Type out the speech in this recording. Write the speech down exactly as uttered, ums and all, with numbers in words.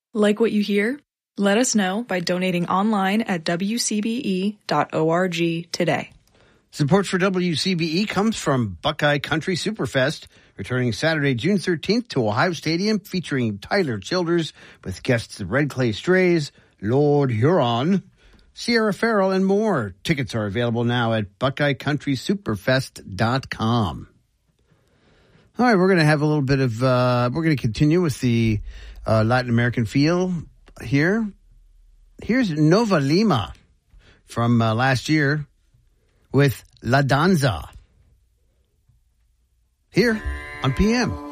Like what you hear? Let us know by donating online at w c b e dot org today. Support for W C B E comes from Buckeye Country Superfest, returning Saturday, June thirteenth to Ohio Stadium, featuring Tyler Childers with guests Red Clay Strays, Lord Huron, Sierra Farrell, and more. Tickets are available now at buckeye country superfest dot com. All right, we're going to have a little bit of, uh, we're going to continue with the uh, Latin American feel here. Here's Nova Lima from uh, last year with La Danza here on P M.